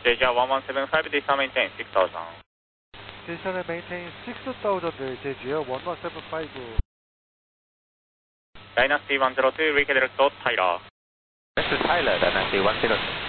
JGR 1175, this is maintain 6000. Station maintain 6000, JGR 1175. Dynasty 102, redirect to Tyler. This is Tyler, Dynasty 102.